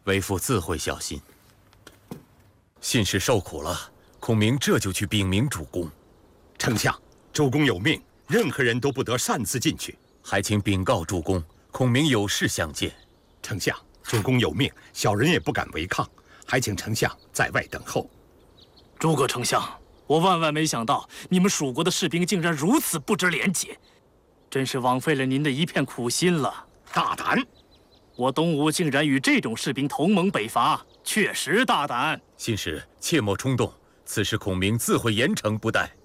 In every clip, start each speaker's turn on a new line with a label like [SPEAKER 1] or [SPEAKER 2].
[SPEAKER 1] 为父自会小心。信使受苦了，孔明这就去禀明主公。
[SPEAKER 2] 丞相，主公有命，任何人都不得擅自进去。
[SPEAKER 1] 还请禀告主公，孔明有事相见。
[SPEAKER 2] 丞相，主公有命，小人也不敢违抗，还请丞相在外等候。
[SPEAKER 3] 诸葛丞相，我万万没想到，你们蜀国的士兵竟然如此不知廉洁，真是枉费了您的一片苦心了。
[SPEAKER 2] 大胆！
[SPEAKER 3] 我东吴竟然与这种士兵同盟北伐，确实大胆。
[SPEAKER 1] 信使切莫冲动，此事孔明自会严惩不贷。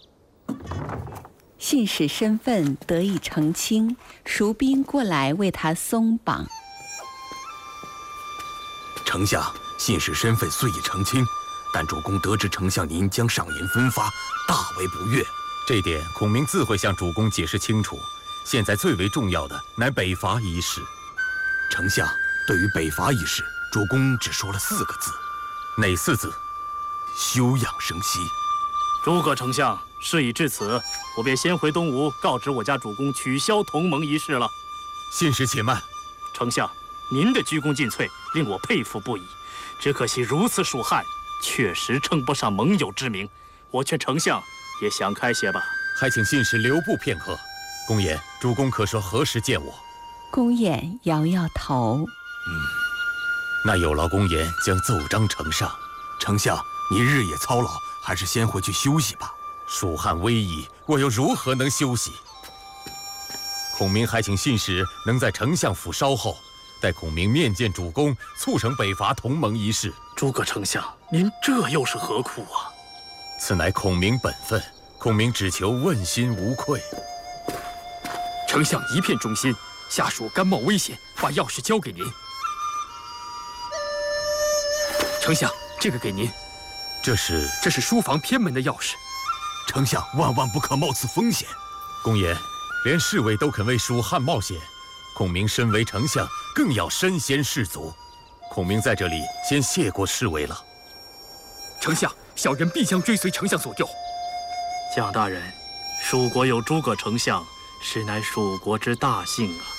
[SPEAKER 4] 信使身份得以澄清，蜀兵过来为他松绑。
[SPEAKER 5] 丞相，信使身份虽已澄清，但主公得知丞相您将赏银分发，大为不悦。
[SPEAKER 1] 这点孔明自会向主公解释清楚。现在最为重要的乃北伐一事。
[SPEAKER 5] 丞相，对于北伐一事，主公只说了4个字。
[SPEAKER 1] 哪4字？
[SPEAKER 5] 休养生息。
[SPEAKER 3] 诸葛丞相，事已至此，我便先回东吴告知我家主公取消同盟一事了。
[SPEAKER 1] 信使且慢。
[SPEAKER 3] 丞相，您的鞠躬尽瘁，令我佩服不已。只可惜如此蜀汉，确实称不上盟友之名。我劝丞相也想开些吧。
[SPEAKER 1] 还请信使留步片刻。公言，主公可说何时见我？
[SPEAKER 4] 公演摇摇头。
[SPEAKER 1] 那有劳公言将奏章呈上。
[SPEAKER 5] 丞相，你日夜操劳，还是先回去休息吧。
[SPEAKER 1] 蜀汉危矣，我又如何能休息？孔明还请信使能在丞相府稍后，待孔明面见主公，促成北伐同盟一事。
[SPEAKER 3] 诸葛丞相，您这又是何苦啊？
[SPEAKER 1] 此乃孔明本分，孔明只求问心无愧。
[SPEAKER 6] 丞相一片忠心，下属甘冒危险，把钥匙交给您。丞相，这个给您。
[SPEAKER 1] 这是
[SPEAKER 6] 书房偏门的钥匙。
[SPEAKER 5] 丞相万万不可冒此风险。
[SPEAKER 1] 公言，连侍卫都肯为蜀汉冒险，孔明身为丞相，更要身先士卒。孔明在这里先谢过侍卫了。
[SPEAKER 6] 丞相，小人必将追随丞相左右。
[SPEAKER 3] 蒋大人，蜀国有诸葛丞相，实乃蜀国之大幸啊。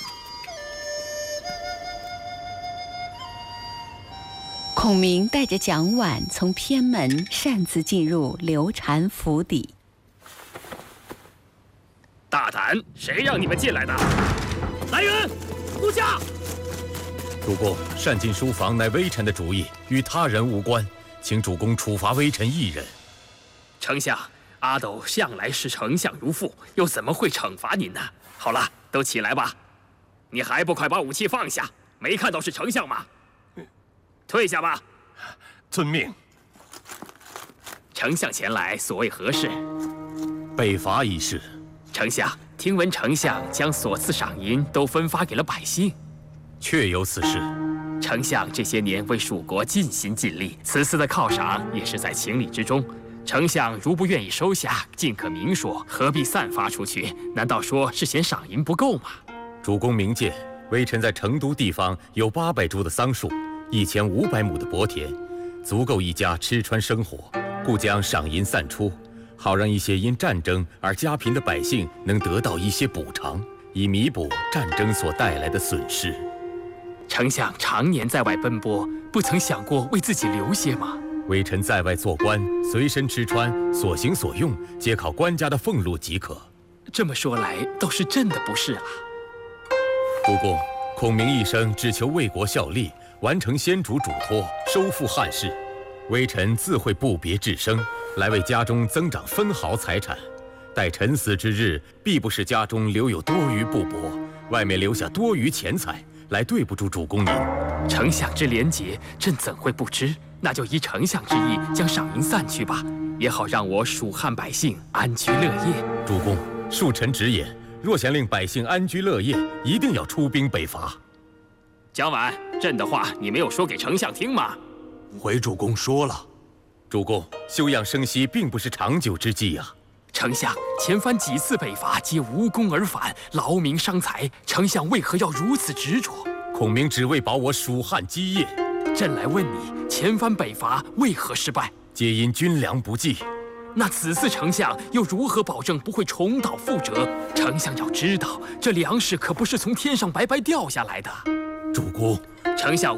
[SPEAKER 4] 孔明带着蒋琬从偏门擅自进入刘禅府邸。
[SPEAKER 7] 大胆！谁让你们进来的？来人，护驾！
[SPEAKER 1] 主公，擅进书房乃微臣的主意，与他人无关，请主公处罚微臣一人。
[SPEAKER 7] 丞相，阿斗向来视丞相如父，又怎么会惩罚您呢？好了，都起来吧。你还不快把武器放下？没看到是丞相吗？退下吧。
[SPEAKER 2] 遵命。
[SPEAKER 7] 丞相前来，所谓何事？
[SPEAKER 1] 北伐一事。
[SPEAKER 7] 丞相，听闻丞相将所赐赏银都分发给了百姓。
[SPEAKER 1] 确有此事。
[SPEAKER 7] 丞相这些年为蜀国尽心尽力，此次的犒赏也是在情理之中。丞相如不愿意收下，尽可明说，何必散发出去？难道说是嫌赏银不够吗？
[SPEAKER 1] 主公明鉴，微臣在成都地方有800株的桑树，1500亩的薄田，足够一家吃穿生活，故将赏银散出，好让一些因战争而家贫的百姓能得到一些补偿，以弥补战争所带来的损失。
[SPEAKER 7] 丞相常年在外奔波，不曾想过为自己留些吗？
[SPEAKER 1] 微臣在外做官，随身吃穿，所行所用皆靠官家的俸禄即可。
[SPEAKER 7] 这么说来，倒是朕的不是了。
[SPEAKER 1] 主公，孔明一生只求为国效力，完成先主嘱托，收复汉室。微臣自会不别致生，来为家中增长分毫财产。待臣死之日，必不使家中留有多余布帛，外面留下多余钱财，来对不住主公您。
[SPEAKER 7] 丞相之廉洁，朕怎会不知？那就依丞相之意，将赏银散去吧，也好让我蜀汉百姓安居乐业。
[SPEAKER 1] 主公，恕臣直言，若想令百姓安居乐业，一定要出兵北伐。
[SPEAKER 7] 蒋琬，朕的话你没有说给丞相听吗？
[SPEAKER 5] 回主公说了。
[SPEAKER 1] 主公，休养生息并不是长久之计啊。
[SPEAKER 7] 丞相，前番几次北伐皆无功而返，劳民伤财，丞相为何要如此执着？
[SPEAKER 1] 孔明只为保我蜀汉基业。
[SPEAKER 7] 朕来问你，前番北伐为何失败？
[SPEAKER 1] 皆因军粮不济。
[SPEAKER 7] 那此次丞相又如何保证不会重蹈覆辙？丞相要知道，这粮食可不是从天上白白掉下来的。
[SPEAKER 1] 主公，
[SPEAKER 7] 丞相